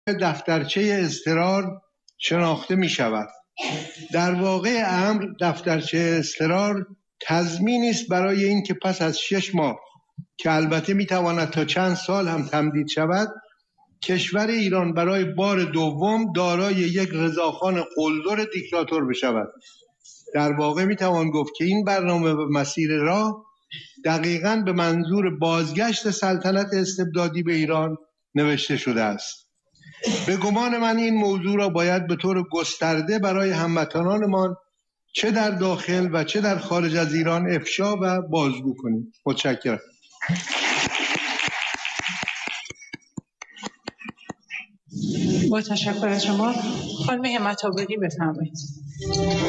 دفترچه اضطرار شناخته می شود. در واقع امر دفترچه اضطرار تضمینی است برای اینکه پس از 6 ماه که البته می تواند تا چند سال هم تمدید شود، کشور ایران برای بار دوم دارای یک رضاخان قلدر دیکتاتور بشود. در واقع می توان گفت که این برنامه و مسیر راه دقیقاً به منظور بازگشت سلطنت استبدادی به ایران نوشته شده است. به گمان من این موضوع را باید به طور گسترده برای هموطنانمان چه در داخل و چه در خارج از ایران افشا و بازگو کنیم. متشکرم. متشکرم از شما. خانم همت آبادی بفرمایید.